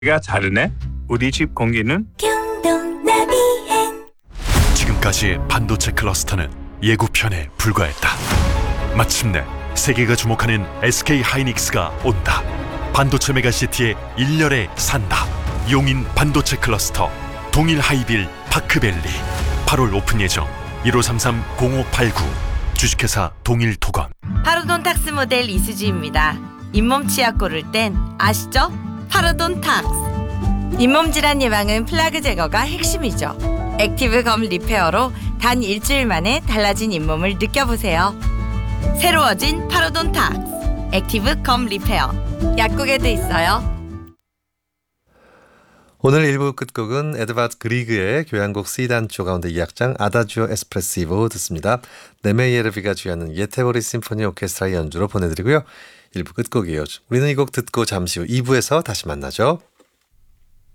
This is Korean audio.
가 다르네. 우리 집 공기는 지금까지 반도체 클러스터는 예고편에 불과했다. 마침내 세계가 주목하는 SK 하이닉스가 온다. 반도체 메가시티의 일렬에 산다. 용인 반도체 클러스터 동일 하이빌 파크밸리 8월 오픈 예정. 1533-0589 주식회사 동일토건. 파로돈탁스 모델 이수지입니다. 잇몸 치약 고를 땐 아시죠? 파로돈탁스. 잇몸 질환 예방은 플라그 제거가 핵심이죠. 액티브 검 리페어로 단 일주일 만에 달라진 잇몸을 느껴보세요. 새로워진 파로돈탁스 액티브 검 리페어. 약국에도 있어요. 오늘 1부 끝곡은 에드바드 그리그의 교향곡 C단조 가운데 2악장 아다지오 에스프레시보 듣습니다. 네메이에르비가 주연하는 예테보리 심포니 오케스트라의 연주로 보내드리고요. 1부 끝곡이에요. 우리는 이 곡 듣고 잠시 후 2부에서 다시 만나죠.